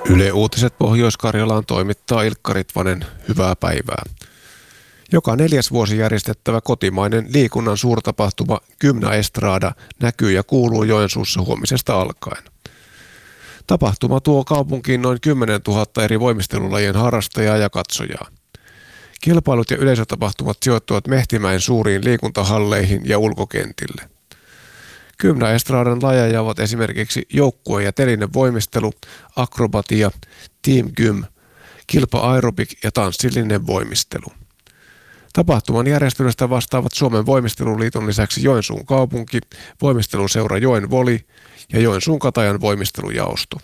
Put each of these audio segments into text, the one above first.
Yle Uutiset Pohjois-Karjalaan toimittaa Ilkka Ritvanen. Hyvää päivää. Joka 4. vuosi järjestettävä kotimainen liikunnan suurtapahtuma Gymna Estrada näkyy ja kuuluu Joensuussa huomisesta alkaen. Tapahtuma tuo kaupunkiin noin 10 000 eri voimistelulajien harrastajaa ja katsojaa. Kilpailut ja yleisötapahtumat sijoittuvat Mehtimäen suuriin liikuntahalleihin ja ulkokentille. Gymna Estradan lajeja ovat esimerkiksi joukkue- ja telinevoimistelu, akrobatia, team gym, kilpa aerobik ja tanssillinen voimistelu. Tapahtuman järjestelystä vastaavat Suomen voimisteluliiton lisäksi Joensuun kaupunki, voimisteluseura Joen Voli ja Joensuun Katajan voimistelujaosto.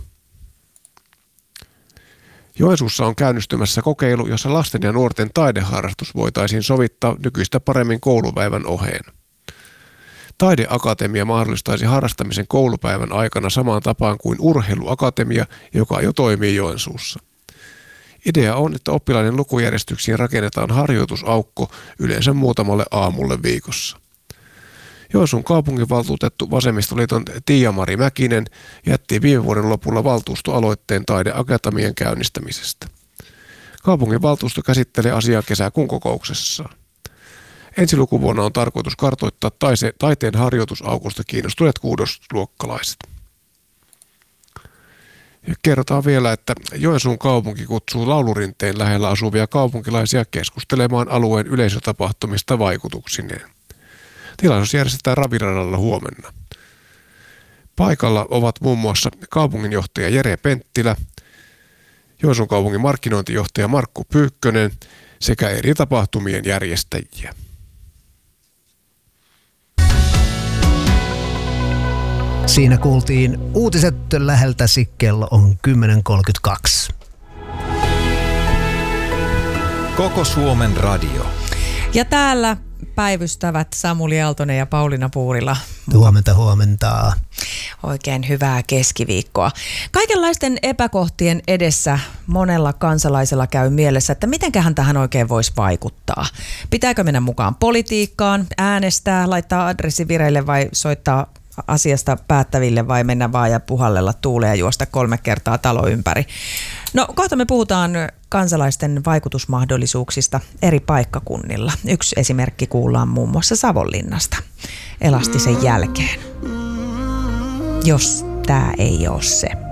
Joensuussa on käynnistymässä kokeilu, jossa lasten ja nuorten taideharrastus voitaisiin sovittaa nykyistä paremmin koulupäivän oheen. Taideakatemia mahdollistaisi harrastamisen koulupäivän aikana samaan tapaan kuin urheiluakatemia, joka jo toimii Joensuussa. Idea on, että oppilaiden lukujärjestyksiin rakennetaan harjoitusaukko yleensä muutamalle aamulle viikossa. Joensuun kaupunginvaltuutettu Vasemmistoliiton Tiia-Mari Mäkinen jätti viime vuoden lopulla valtuustoaloitteen taideakatemian käynnistämisestä. Kaupunginvaltuusto käsittelee asiaa kesäkuun kokouksessaan. Ensi lukuvuonna on tarkoitus kartoittaa taiteen harjoitusaukosta kiinnostuneet kuudosluokkalaiset. Kerrotaan vielä, että Joensuun kaupunki kutsuu Laulurinteen lähellä asuvia kaupunkilaisia keskustelemaan alueen yleisötapahtumista vaikutuksineen. Tilaisuus järjestetään Raviradalla huomenna. Paikalla ovat muun muassa kaupunginjohtaja Jere Penttilä, Joensuun kaupungin markkinointijohtaja Markku Pyykkönen sekä eri tapahtumien järjestäjiä. Siinä kuultiin uutiset läheltäsi, kello on 10.32. Koko Suomen radio. Ja täällä päivystävät Samuli Aaltonen ja Pauliina Puurila. Huomenta. Oikein hyvää keskiviikkoa. Kaikenlaisten epäkohtien edessä monella kansalaisella käy mielessä, että mitenköhän tähän oikein voisi vaikuttaa. Pitääkö mennä mukaan politiikkaan, äänestää, laittaa adressi vireille vai soittaa asiasta päättäville vai mennä vaan ja puhallella tuuleen ja juosta 3 kertaa talo ympäri. No kohta me puhutaan kansalaisten vaikutusmahdollisuuksista eri paikkakunnilla. Yksi esimerkki kuullaan muun muassa Savonlinnasta elastisen jälkeen. Jos tämä ei ole se.